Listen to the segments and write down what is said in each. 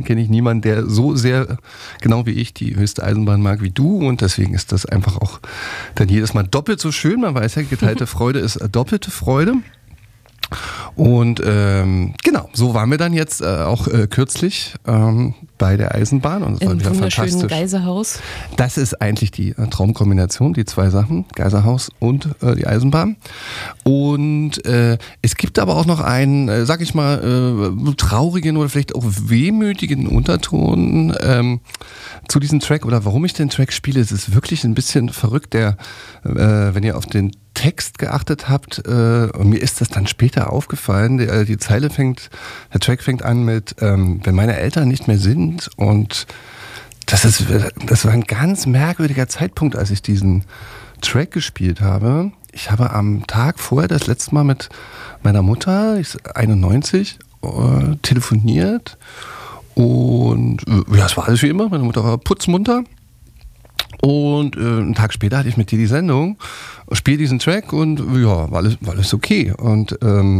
Menschen kenne ich niemanden, der so sehr, genau wie ich, die höchste Eisenbahn mag wie du. Und deswegen ist das einfach auch dann jedes Mal doppelt so schön. Man weiß ja, geteilte Freude ist doppelte Freude. Und genau, so waren wir dann jetzt auch kürzlich bei der Eisenbahn und es war wieder fantastisch. Geiserhaus. Das ist eigentlich die Traumkombination, die zwei Sachen, Geiserhaus und die Eisenbahn. Und es gibt aber auch noch einen, sag ich mal, traurigen oder vielleicht auch wehmütigen Unterton zu diesem Track oder warum ich den Track spiele. Es ist wirklich ein bisschen verrückt, wenn ihr auf den Text geachtet habt, und mir ist das dann später aufgefallen, der Track fängt an mit, wenn meine Eltern nicht mehr sind, und das war ein ganz merkwürdiger Zeitpunkt, als ich diesen Track gespielt habe. Ich habe am Tag vorher das letzte Mal mit meiner Mutter, ich 91, telefoniert und ja, es war alles wie immer, meine Mutter war putzmunter. Und einen Tag später hatte ich mit dir die Sendung, spiele diesen Track und ja, war alles okay. Und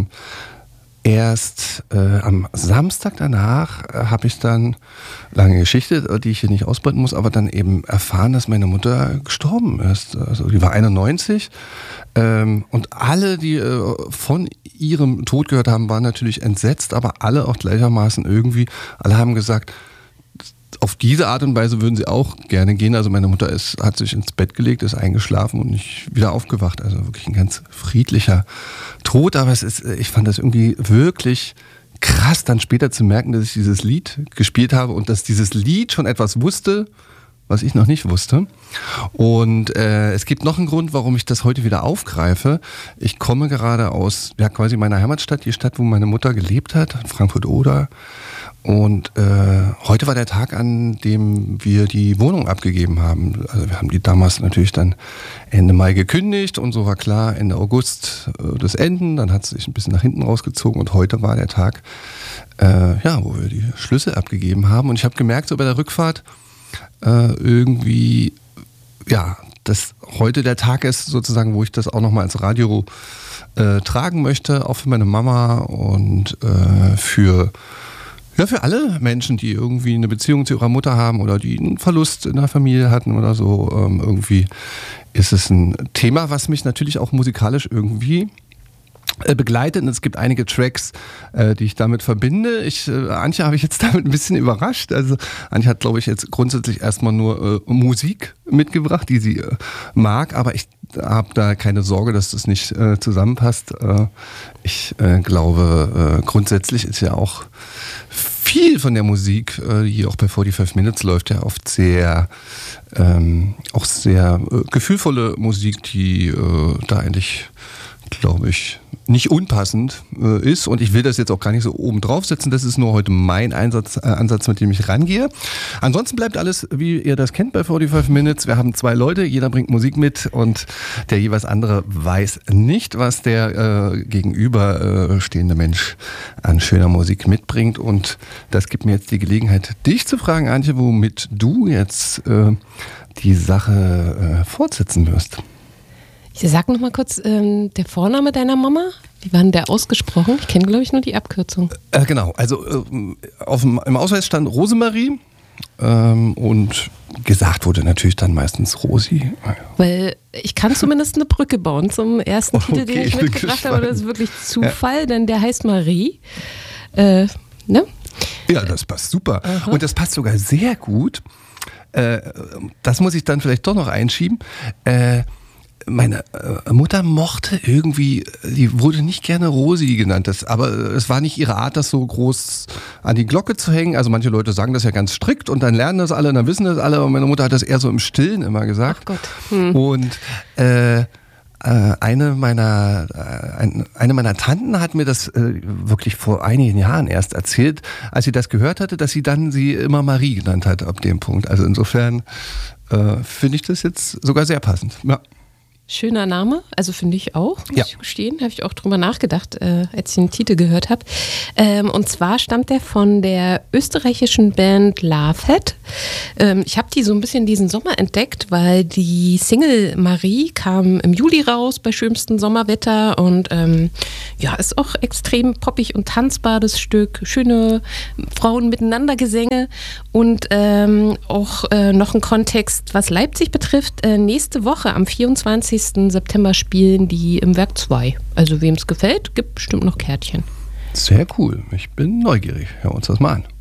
erst am Samstag danach habe ich dann, lange Geschichte, die ich hier nicht ausbreiten muss, aber dann eben erfahren, dass meine Mutter gestorben ist. Also die war 91 und alle, die von ihrem Tod gehört haben, waren natürlich entsetzt, aber alle auch gleichermaßen irgendwie, alle haben gesagt, auf diese Art und Weise würden sie auch gerne gehen. Also meine Mutter hat sich ins Bett gelegt, ist eingeschlafen und nicht wieder aufgewacht. Also wirklich ein ganz friedlicher Tod. Aber ich fand das irgendwie wirklich krass, dann später zu merken, dass ich dieses Lied gespielt habe und dass dieses Lied schon etwas wusste, was ich noch nicht wusste. Und es gibt noch einen Grund, warum ich das heute wieder aufgreife. Ich komme gerade aus quasi meiner Heimatstadt, die Stadt, wo meine Mutter gelebt hat, Frankfurt-Oder. Und heute war der Tag, an dem wir die Wohnung abgegeben haben. Also wir haben die damals natürlich dann Ende Mai gekündigt und so war klar, Ende August das Enden. Dann hat es sich ein bisschen nach hinten rausgezogen und heute war der Tag, wo wir die Schlüssel abgegeben haben. Und ich habe gemerkt, so bei der Rückfahrt irgendwie, ja, dass heute der Tag ist sozusagen, wo ich das auch nochmal als Radio tragen möchte, auch für meine Mama und für alle Menschen, die irgendwie eine Beziehung zu ihrer Mutter haben oder die einen Verlust in der Familie hatten oder so, irgendwie ist es ein Thema, was mich natürlich auch musikalisch irgendwie begleitet. Und es gibt einige Tracks, die ich damit verbinde. Antje habe ich jetzt damit ein bisschen überrascht. Also Antje hat, glaube ich, jetzt grundsätzlich erstmal nur Musik mitgebracht, die sie mag, aber ich habe da keine Sorge, dass das nicht zusammenpasst. Ich glaube, grundsätzlich ist ja auch viel von der Musik, die auch bei 45 Minutes läuft, ja oft sehr gefühlvolle Musik, die da eigentlich, glaube ich, nicht unpassend ist. Und ich will das jetzt auch gar nicht so oben drauf setzen. Das ist nur heute mein Ansatz, mit dem ich rangehe. Ansonsten bleibt alles, wie ihr das kennt bei 45 Minutes. Wir haben 2 Leute, jeder bringt Musik mit und der jeweils andere weiß nicht, was der gegenüber stehende Mensch an schöner Musik mitbringt. Und das gibt mir jetzt die Gelegenheit, dich zu fragen, Antje, womit du jetzt die Sache fortsetzen wirst. Ich sag noch mal kurz, der Vorname deiner Mama, wie war denn der ausgesprochen? Ich kenne, glaube ich, nur die Abkürzung. Genau, also im Ausweis stand Rosemarie und gesagt wurde natürlich dann meistens Rosi. Weil ich kann zumindest eine Brücke bauen zum ersten Titel, den ich mitgebracht habe, aber das ist wirklich Zufall, denn der heißt Marie. Ne? Ja, das passt super. Aha. Und das passt sogar sehr gut. Das muss ich dann vielleicht doch noch einschieben. Meine Mutter mochte irgendwie, die wurde nicht gerne Rosi genannt, aber es war nicht ihre Art, das so groß an die Glocke zu hängen. Also manche Leute sagen das ja ganz strikt und dann lernen das alle und dann wissen das alle, aber meine Mutter hat das eher so im Stillen immer gesagt. Ach Gott. Und eine meiner Tanten hat mir das wirklich vor einigen Jahren erst erzählt, als sie das gehört hatte, dass sie dann sie immer Marie genannt hat ab dem Punkt. Also insofern finde ich das jetzt sogar sehr passend. Ja. Schöner Name, also finde ich auch, muss ich gestehen, habe ich auch drüber nachgedacht, als ich den Titel gehört habe. Und zwar stammt der von der österreichischen Band Lovehead. Ich habe die so ein bisschen diesen Sommer entdeckt, weil die Single Marie kam im Juli raus bei schönstem Sommerwetter und ist auch extrem poppig und tanzbar, das Stück. Schöne Frauen miteinander Gesänge und auch noch ein Kontext, was Leipzig betrifft. Nächste Woche am 24. September spielen die im Werk 2. Also wem es gefällt, gibt bestimmt noch Kärtchen. Sehr cool. Ich bin neugierig. Hören wir uns das mal an.